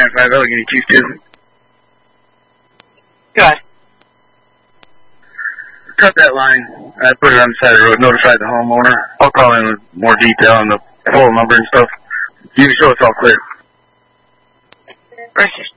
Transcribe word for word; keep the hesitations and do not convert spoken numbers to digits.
nine five zero, Unit Chief two. Go ahead. Cut that line. I put it on the side of the road, notified the homeowner. I'll call in with more detail on the phone number and stuff. You can show it's all clear. Racist.